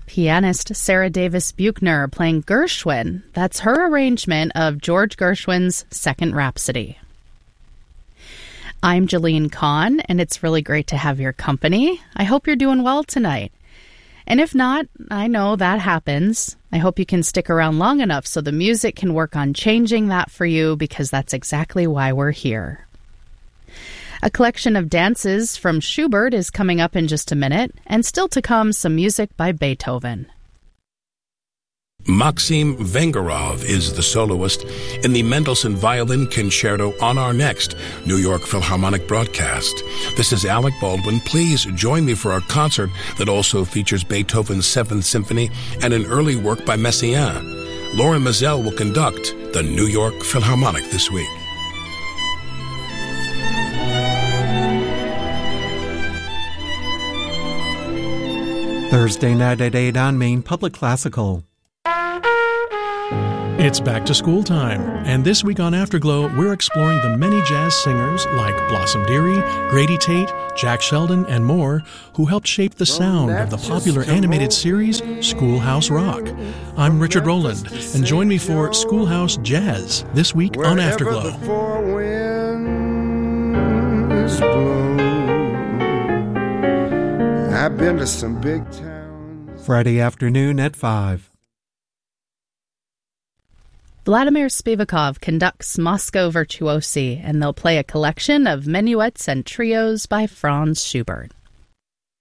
Pianist Sarah Davis Buchner playing Gershwin. That's her arrangement of George Gershwin's Second Rhapsody. I'm Jeline Kahn, and it's really great to have your company. I hope you're doing well tonight. And if not, I know that happens. I hope you can stick around long enough so the music can work on changing that for you, because that's exactly why we're here. A collection of dances from Schubert is coming up in just a minute, and still to come, some music by Beethoven. Maxim Vengerov is the soloist in the Mendelssohn Violin Concerto on our next New York Philharmonic broadcast. This is Alec Baldwin. Please join me for our concert that also features Beethoven's Seventh Symphony and an early work by Messiaen. Lauren Mazel will conduct the New York Philharmonic this week. Thursday night at 8 on Maine Public Classical. It's back to school time, and this week on Afterglow, we're exploring the many jazz singers like Blossom Dearie, Grady Tate, Jack Sheldon, and more, who helped shape the sound of the popular animated series Schoolhouse Rock. I'm Richard Rowland, and join me for Schoolhouse Jazz this week on Afterglow. The four winds blow. I've been to some big towns. Friday afternoon at 5. Vladimir Spivakov conducts Moscow Virtuosi, and they'll play a collection of minuets and trios by Franz Schubert.